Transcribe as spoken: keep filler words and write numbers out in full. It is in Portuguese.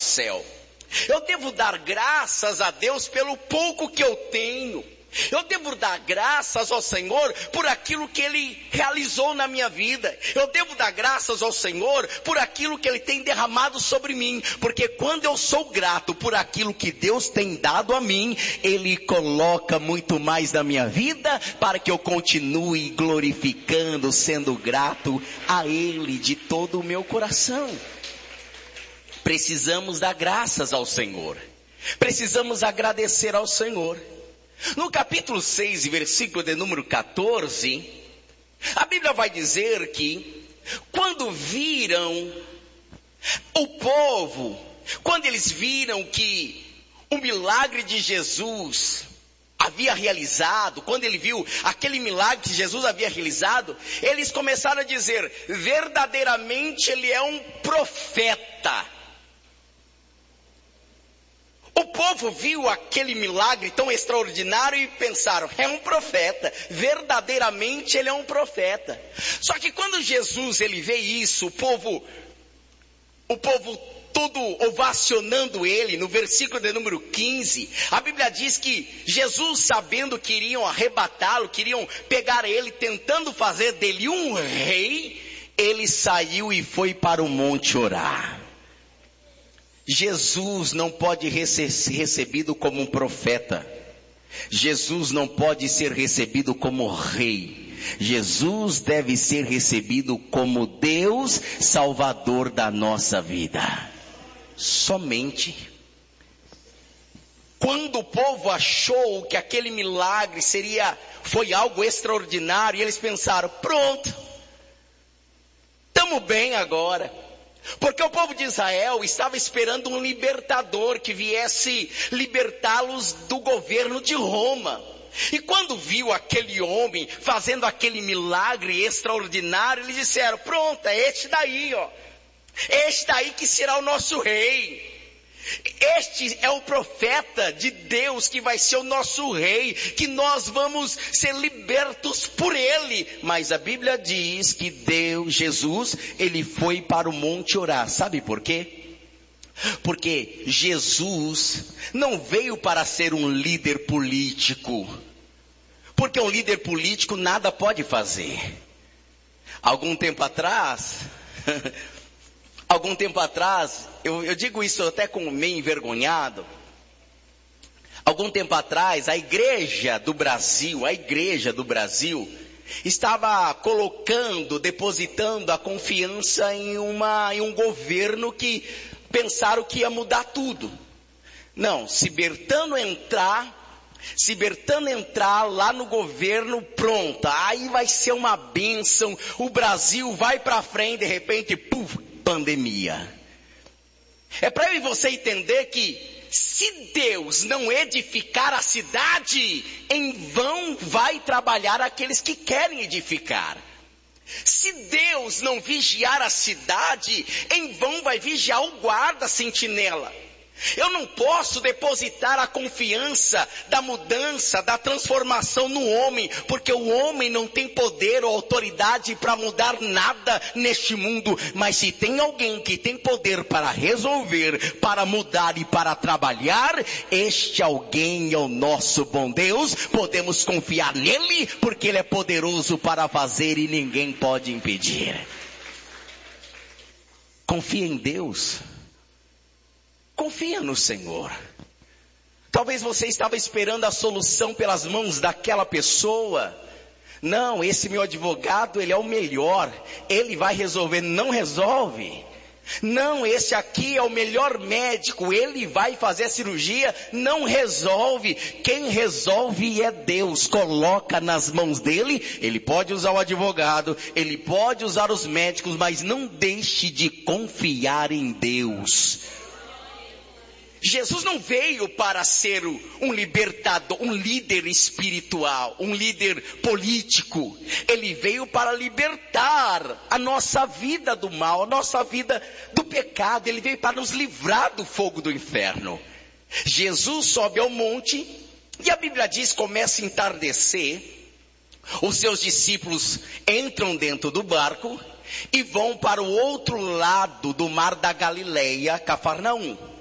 céu. Eu devo dar graças a Deus pelo pouco que eu tenho. Eu devo dar graças ao Senhor por aquilo que Ele realizou na minha vida. Eu devo dar graças ao Senhor por aquilo que Ele tem derramado sobre mim. Porque quando eu sou grato por aquilo que Deus tem dado a mim, Ele coloca muito mais na minha vida para que eu continue glorificando, sendo grato a Ele de todo o meu coração. Precisamos dar graças ao Senhor. Precisamos agradecer ao Senhor. No capítulo seis, versículo de número quatorze, a Bíblia vai dizer que quando viram o povo, quando eles viram que o milagre de Jesus havia realizado, quando ele viu aquele milagre que Jesus havia realizado, eles começaram a dizer, verdadeiramente ele é um profeta. O povo viu aquele milagre tão extraordinário e pensaram, é um profeta, verdadeiramente ele é um profeta. Só que quando Jesus ele vê isso, o povo, o povo todo ovacionando ele, no versículo de número quinze, a Bíblia diz que Jesus, sabendo que iriam arrebatá-lo, queriam pegar ele, tentando fazer dele um rei, ele saiu e foi para o monte orar. Jesus não pode ser recebido como um profeta. Jesus não pode ser recebido como rei. Jesus deve ser recebido como Deus Salvador da nossa vida. Somente. Quando o povo achou que aquele milagre seria, foi algo extraordinário, e eles pensaram, pronto, estamos bem agora. Porque o povo de Israel estava esperando um libertador que viesse libertá-los do governo de Roma. E quando viu aquele homem fazendo aquele milagre extraordinário, eles disseram, pronto, é este daí, ó. Este daí que será o nosso rei. Este é o profeta de Deus que vai ser o nosso rei, que nós vamos ser libertos por ele. Mas a Bíblia diz que Deus, Jesus, ele foi para o monte orar. Sabe por quê? Porque Jesus não veio para ser um líder político. Porque um líder político nada pode fazer. Algum tempo atrás... Algum tempo atrás, eu, eu digo isso até com meio envergonhado. Algum tempo atrás, a igreja do Brasil, a igreja do Brasil, estava colocando, depositando a confiança em, uma, em um governo que pensaram que ia mudar tudo. Não, se Bertano entrar, se Bertano entrar lá no governo, pronto, aí vai ser uma bênção, o Brasil vai para frente, de repente, puf, pandemia. É para eu e você entender que se Deus não edificar a cidade, em vão vai trabalhar aqueles que querem edificar. Se Deus não vigiar a cidade, em vão vai vigiar o guarda sentinela. Eu não posso depositar a confiança da mudança, da transformação no homem, porque o homem não tem poder ou autoridade para mudar nada neste mundo. Mas se tem alguém que tem poder para resolver, para mudar e para trabalhar, este alguém é o nosso bom Deus. Podemos confiar nele, porque ele é poderoso para fazer e ninguém pode impedir. Confia em Deus. Confia no Senhor. Talvez você estava esperando a solução pelas mãos daquela pessoa. Não, esse meu advogado, ele é o melhor. Ele vai resolver. Não resolve. Não, esse aqui é o melhor médico. Ele vai fazer a cirurgia. Não resolve. Quem resolve é Deus. Coloca nas mãos dele. Ele pode usar o advogado. Ele pode usar os médicos. Mas não deixe de confiar em Deus. Jesus não veio para ser um libertador, um líder espiritual, um líder político. Ele veio para libertar a nossa vida do mal, a nossa vida do pecado. Ele veio para nos livrar do fogo do inferno. Jesus sobe ao monte e a Bíblia diz, começa a entardecer. Os seus discípulos entram dentro do barco e vão para o outro lado do mar da Galileia, Cafarnaum.